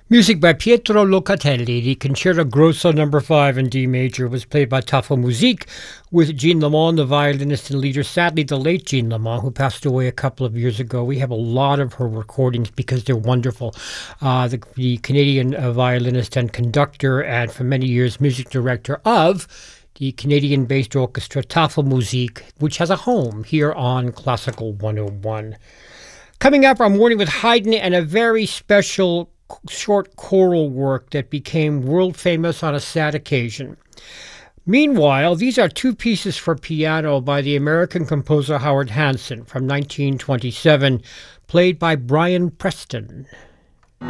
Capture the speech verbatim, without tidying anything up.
Music by Pietro Locatelli. The Concerto Grosso number five in D major was played by Tafel Musik with Jean Lamont, the violinist and leader. Sadly, the late Jean Lamont, who passed away a couple of years ago. We have a lot of her recordings because they're wonderful. Uh, the, the Canadian uh, violinist and conductor, and for many years music director of the Canadian-based orchestra Tafel Musik, which has a home here on Classical one oh one. Coming up, our morning with Haydn and a very special short choral work that became world famous on a sad occasion. Meanwhile, these are two pieces for piano by the American composer Howard Hanson from nineteen twenty-seven, played by Brian Preston.